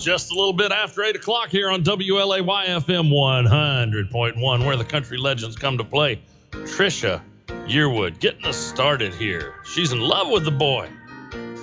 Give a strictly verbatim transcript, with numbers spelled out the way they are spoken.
Just a little bit after eight o'clock here on W L A Y F M one hundred point one, where the country legends come to play. Trisha Yearwood getting us started here. She's in love with the boy.